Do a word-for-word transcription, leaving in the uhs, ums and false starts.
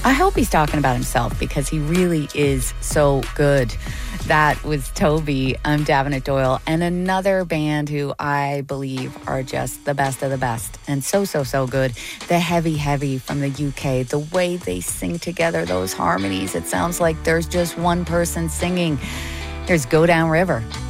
I hope he's talking about himself because he really is so good. That was Toby. I'm Davenant Doyle. And another band who I believe are just the best of the best. And so, so, so good. The Heavy Heavy from the U K. The way they sing together, those harmonies. It sounds like there's just one person singing. Here's Go Down River.